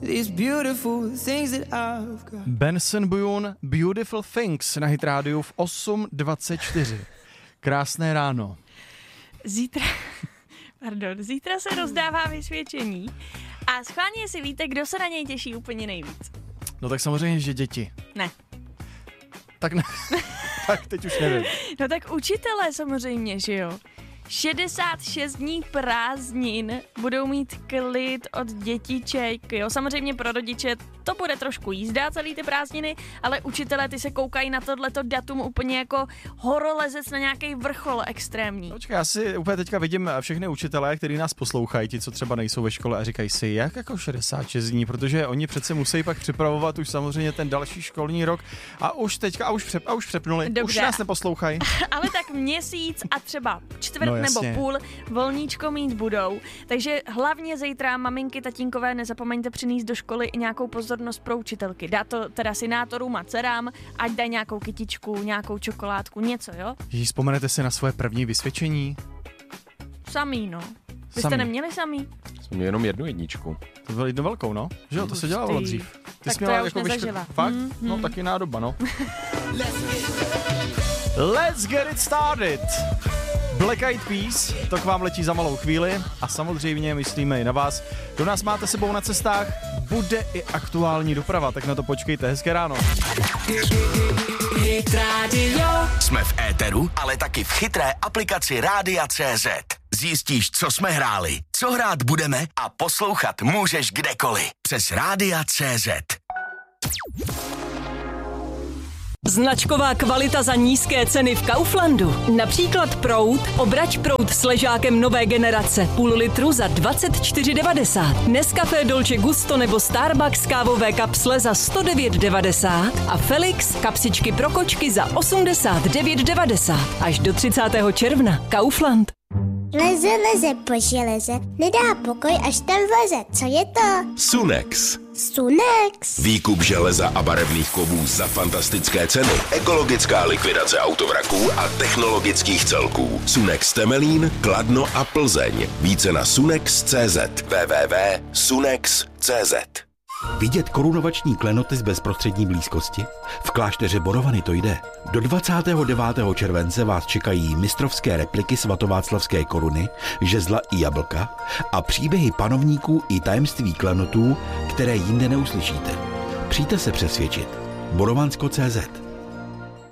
these beautiful things that I've got. Benson Boone, Beautiful Things na Hit rádiu v 8:24. Krásné ráno. Zítra se rozdává vysvědčení a schválně si víte, kdo se na něj těší úplně nejvíc. No tak samozřejmě, že děti. Ne. Tak ne. Tak teď už nevím. No tak učitelé samozřejmě, že jo. 66 dní prázdnin budou mít klid od dětiček, jo. Samozřejmě pro rodiče to bude trošku jízda celý ty prázdniny, ale učitelé ty se koukají na tohleto datum úplně jako horolezec na nějaký vrchol extrémní. Počkej, já si úplně teďka vidím všechny učitelé, kteří nás poslouchají, ti, co třeba nejsou ve škole a říkají si, jak jako 66 dní, protože oni přece musí pak připravovat už samozřejmě ten další školní rok a už přepnuli. Dobře. Už nás neposlouchají. Ale tak měsíc a třeba čtvrt nebo půl volníčko mít budou. Takže hlavně zítra maminky, tatínkové, nezapomeňte přinést do školy i nějakou pozornost pro učitelky. Dá to teda synátorům a dcerám, ať dají nějakou kytičku, nějakou čokoládku, něco, jo? Ježíš, vzpomenete si na svoje první vysvědčení? Samý, no. Vy jste neměli samý? Jsem měl jenom jednu jedničku. To bylo jedno velkou, no? Že jo, to se dělalo dřív. Ty tak jsi to měla já už jako nezažila. Fakt? No, tak jiná doba, no. Let's get it started! Black Eyed Peas, to k vám letí za malou chvíli a samozřejmě myslíme i na vás. Kdo nás máte sebou na cestách, bude i aktuální doprava, tak na to počkejte. Hezké ráno. Hit Radio. Jsme v éteru, ale taky v chytré aplikaci Rádia.cz. Zjistíš, co jsme hráli, co hrát budeme a poslouchat můžeš kdekoliv. Přes Rádia.cz. Značková kvalita za nízké ceny v Kauflandu. Například proud, obrať proud s ležákem nové generace, půl litru za 24,90. Nescafé Dolce Gusto nebo Starbucks kávové kapsle za 109,90 a Felix kapsičky pro kočky za 89,90. Až do 30. června. Kaufland. Leze po železe, nedá pokoj, až tam vleze. Co je to? Sunex. Sunex. Výkup železa a barevných kovů za fantastické ceny. Ekologická likvidace autovraků a technologických celků. Sunex Temelín, Kladno a Plzeň. Více na sunex.cz. www.sunex.cz. Vidět korunovační klenoty z bezprostřední blízkosti? V klášteře Borovany to jde. Do 29. července vás čekají mistrovské repliky svatováclavské koruny, žezla i jablka a příběhy panovníků i tajemství klenotů, které jinde neuslyšíte. Přijďte se přesvědčit. Borovansko.cz